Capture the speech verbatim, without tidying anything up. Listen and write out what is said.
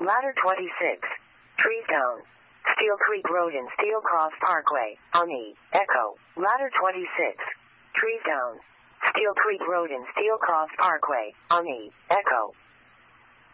Ladder twenty-six. Trees down. Steel Creek Road and Steel Cross Parkway, Oni, Echo. Ladder twenty-six. Trees down. Steel Creek Road and Steel Cross Parkway, Oni, Echo.